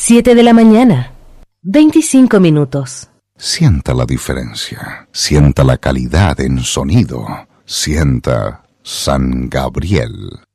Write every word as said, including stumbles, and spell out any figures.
Siete de la mañana, veinticinco minutos. Sienta la diferencia, sienta la calidad en sonido, sienta San Gabriel.